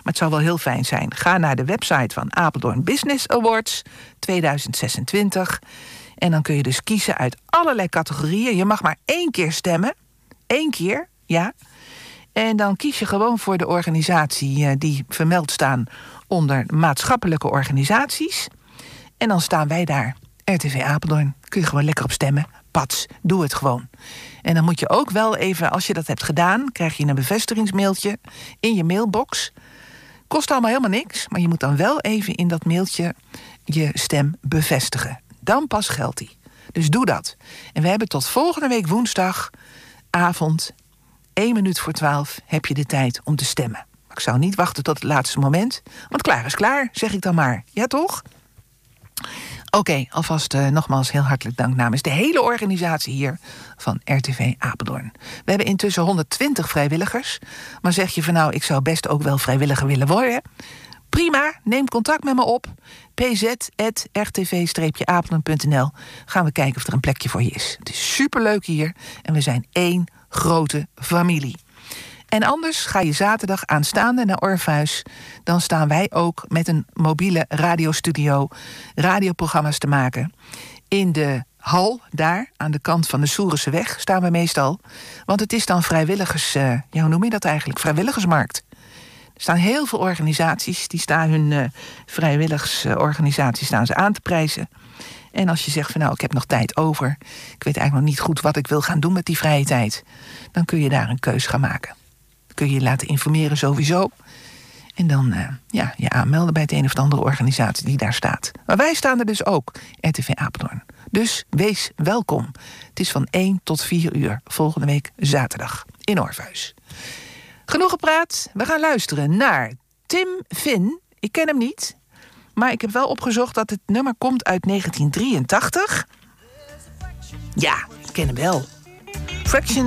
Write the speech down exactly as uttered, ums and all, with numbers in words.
het zou wel heel fijn zijn. Ga naar de website van Apeldoorn Business Awards tweeduizend zesentwintig. En dan kun je dus kiezen uit allerlei categorieën. Je mag maar één keer stemmen. Eén keer, ja. En dan kies je gewoon voor de organisatie die vermeld staan onder maatschappelijke organisaties. En dan staan wij daar, R T V Apeldoorn. Kun je gewoon lekker op stemmen. Pats, doe het gewoon. En dan moet je ook wel even, als je dat hebt gedaan, krijg je een bevestigingsmailtje in je mailbox. Kost allemaal helemaal niks, maar je moet dan wel even in dat mailtje je stem bevestigen. Dan pas geldt die. Dus doe dat. En we hebben tot volgende week woensdagavond, één minuut voor twaalf, heb je de tijd om te stemmen. Maar ik zou niet wachten tot het laatste moment, want klaar is klaar, zeg ik dan maar. Ja, toch? Oké, okay, alvast uh, nogmaals heel hartelijk dank namens de hele organisatie hier van R T V Apeldoorn. We hebben intussen honderdtwintig vrijwilligers. Maar zeg je van nou, ik zou best ook wel vrijwilliger willen worden? Prima, neem contact met me op. p z at r t v apeldoorn punt n l. Gaan we kijken of er een plekje voor je is. Het is superleuk hier en we zijn één grote familie. En anders ga je zaterdag aanstaande naar Orpheus. Dan staan wij ook met een mobiele radiostudio radioprogramma's te maken. In de hal, daar, aan de kant van de Soerenseweg, staan we meestal. Want het is dan vrijwilligers, uh, ja, hoe noem je dat eigenlijk? Vrijwilligersmarkt. Er staan heel veel organisaties, die staan hun uh, vrijwilligersorganisaties staan ze aan te prijzen. En als je zegt van nou, ik heb nog tijd over, ik weet eigenlijk nog niet goed wat ik wil gaan doen met die vrije tijd, dan kun je daar een keus gaan maken. Kun je je laten informeren sowieso. En dan uh, ja, je aanmelden bij het een of de andere organisatie die daar staat. Maar wij staan er dus ook, R T V Apeldoorn. Dus wees welkom. Het is van één tot vier uur volgende week zaterdag in Orpheus. Genoeg gepraat, we gaan luisteren naar Tim Finn. Ik ken hem niet, maar ik heb wel opgezocht dat het nummer komt uit negentien drieëntachtig. Ja, ik ken hem wel. Fraction